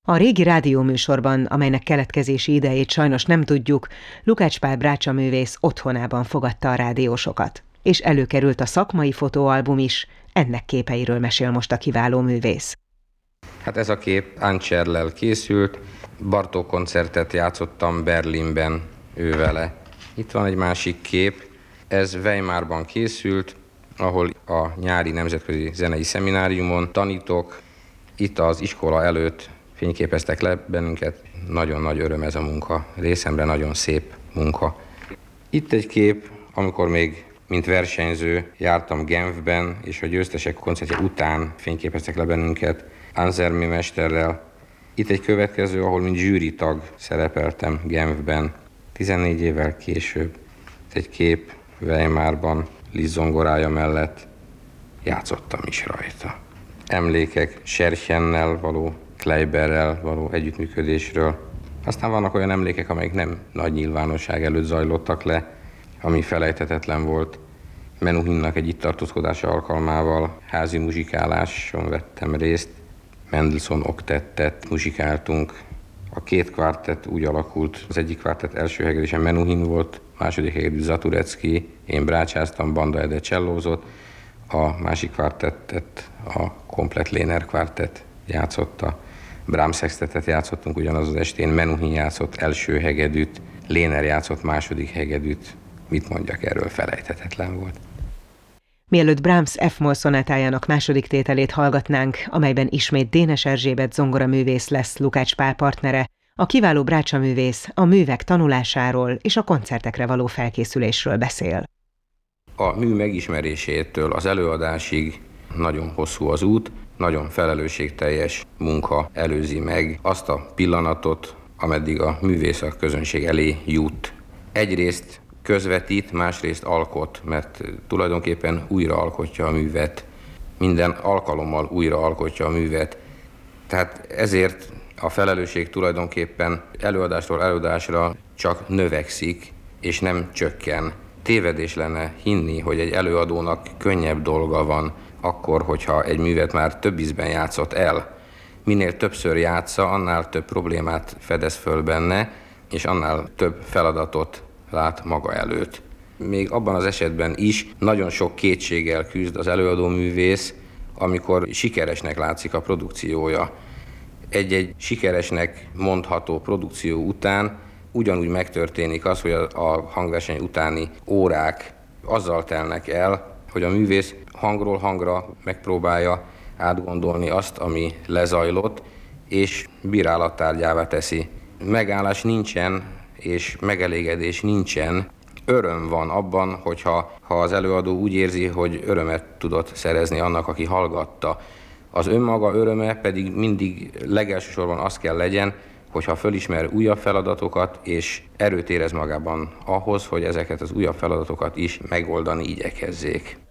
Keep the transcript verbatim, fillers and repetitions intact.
A régi rádióműsorban, amelynek keletkezési idejét sajnos nem tudjuk, Lukács Pál brácsaművész otthonában fogadta a rádiósokat. És előkerült a szakmai fotóalbum is, ennek képeiről mesél most a kiváló művész. Hát ez a kép Ancerrel készült, Bartók koncertet játszottam Berlinben ő vele. Itt van egy másik kép, ez Weimarban készült, ahol a nyári nemzetközi zenei szemináriumon tanítok. Itt az iskola előtt fényképeztek le bennünket, nagyon nagy öröm ez a munka, részemre nagyon szép munka. Itt egy kép, amikor még mint versenyző jártam Genfben, és a győztesek koncertje után fényképeztek le bennünket Ansermi mesterrel. Itt egy következő, ahol mint zsűritag szerepeltem Genfben, tizennégy évvel később. Itt egy kép Weimarban, Liszt zongorája mellett, játszottam is rajta. Emlékek Serchennel való, Kleiberrel való együttműködésről. Aztán vannak olyan emlékek, amelyek nem nagy nyilvánosság előtt zajlottak le, ami felejthetetlen volt. Menuhinnak egy itt tartózkodása alkalmával házi muzsikáláson vettem részt. Mendelssohn oktettet muzsikáltunk. A két kvártett úgy alakult, az egyik kvártett első hegedűsen Menuhin volt, második hegedű Zaturecki, én brácsáztam, Banda Ede csellózott, a másik kvártettet a komplett Léner kvártett játszotta. Brahms szextettet játszottunk ugyanaz az estén, Menuhin játszott első hegedűt, Léner játszott második hegedűt. Mit mondjak erről, felejthetetlen volt. Mielőtt Brahms F-moll szonátájának második tételét hallgatnánk, amelyben ismét Dénes Erzsébet zongoraművész lesz Lukács Pál partnere, a kiváló brácsaművész a művek tanulásáról és a koncertekre való felkészülésről beszél. A mű megismerésétől az előadásig nagyon hosszú az út, nagyon felelősségteljes munka előzi meg azt a pillanatot, ameddig a művész a közönség elé jut. Egyrészt közvetít, másrészt alkot, mert tulajdonképpen újra alkotja a művet. Minden alkalommal újra alkotja a művet. Tehát ezért a felelősség tulajdonképpen előadástól előadásra csak növekszik, és nem csökken. Tévedés lenne hinni, hogy egy előadónak könnyebb dolga van akkor, hogyha egy művet már több ízben játszott el. Minél többször játsza, annál több problémát fedez föl benne, és annál több feladatot lát maga előtt. Még abban az esetben is nagyon sok kétséggel küzd az előadó művész, amikor sikeresnek látszik a produkciója. Egy-egy sikeresnek mondható produkció után ugyanúgy megtörténik az, hogy a hangverseny utáni órák azzal telnek el, hogy a művész hangról hangra megpróbálja átgondolni azt, ami lezajlott, és bírálattárgyává teszi. Megállás nincsen, és megelégedés nincsen. Öröm van abban, hogyha ha az előadó úgy érzi, hogy örömet tudott szerezni annak, aki hallgatta. Az önmaga öröme pedig mindig legelsősorban az kell legyen, hogyha fölismer újabb feladatokat, és erőt érez magában ahhoz, hogy ezeket az újabb feladatokat is megoldani igyekezzék.